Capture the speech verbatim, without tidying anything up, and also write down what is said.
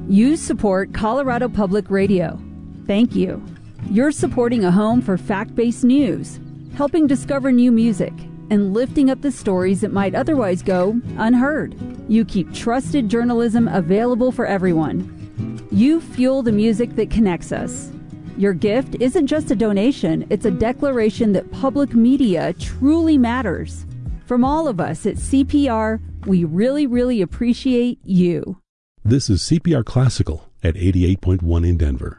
You support Colorado Public Radio. Thank you. You're supporting a home for fact-based news, helping discover new music, and lifting up the stories that might otherwise go unheard. You keep trusted journalism available for everyone. You fuel the music that connects us. Your gift isn't just a donation, it's a declaration that public media truly matters. From all of us at C P R, we really, really appreciate you. This is C P R Classical at eighty-eight point one in Denver.